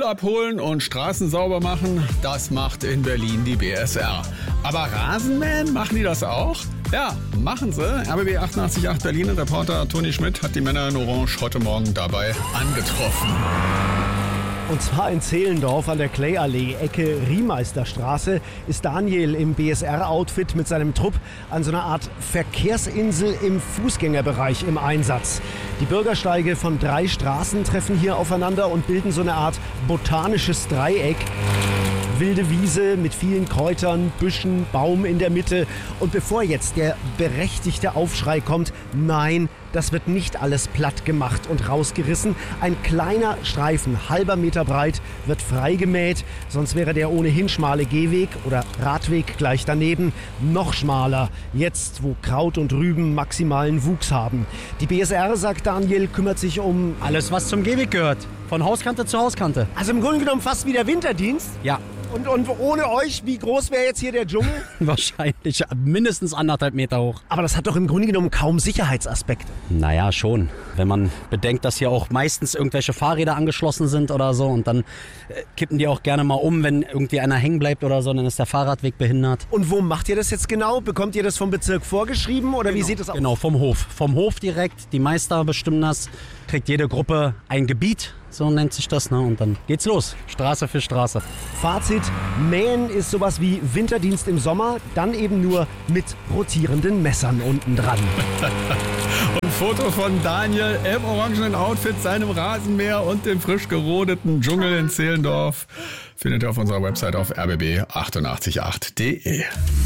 abholen und Straßen sauber machen, das macht in Berlin die BSR. Aber Rasenmähen, machen die das auch? Ja, machen sie. RBB 88.8 Berliner Reporter Toni Schmidt hat die Männer in Orange heute Morgen dabei angetroffen. Und zwar in Zehlendorf an der Klayallee, Ecke Riemeisterstraße, ist Daniel im BSR-Outfit mit seinem Trupp an so einer Art Verkehrsinsel im Fußgängerbereich im Einsatz. Die Bürgersteige von 3 Straßen treffen hier aufeinander und bilden so eine Art botanisches Dreieck. Wilde Wiese mit vielen Kräutern, Büschen, Baum in der Mitte. Und bevor jetzt der berechtigte Aufschrei kommt, nein, das wird nicht alles platt gemacht und rausgerissen. Ein kleiner Streifen, halber Meter breit, wird freigemäht. Sonst wäre der ohnehin schmale Gehweg oder Radweg gleich daneben noch schmaler. Jetzt, wo Kraut und Rüben maximalen Wuchs haben. Die BSR, sagt Daniel, kümmert sich um alles, was zum Gehweg gehört. Von Hauskante zu Hauskante. Also im Grunde genommen fast wie der Winterdienst? Ja. Und ohne euch, wie groß wäre jetzt hier der Dschungel? Wahrscheinlich mindestens 1,5 Meter hoch. Aber das hat doch im Grunde genommen kaum Sicherheitsaspekte. Naja, schon. Wenn man bedenkt, dass hier auch meistens irgendwelche Fahrräder angeschlossen sind oder so und dann kippen die auch gerne mal um, wenn irgendwie einer hängen bleibt oder so, dann ist der Fahrradweg behindert. Und wo macht ihr das jetzt genau? Bekommt ihr das vom Bezirk vorgeschrieben oder wie sieht das aus? Genau, vom Hof. Vom Hof direkt. Die Meister bestimmen das. Kriegt jede Gruppe ein Gebiet, so nennt sich das, ne? Und dann geht's los. Straße für Straße. Fazit, Mähen ist sowas wie Winterdienst im Sommer, dann eben nur mit rotierenden Messern unten dran. Und Foto von Daniel im orangenen Outfit, seinem Rasenmäher und dem frisch gerodeten Dschungel in Zehlendorf findet ihr auf unserer Website auf rbb888.de.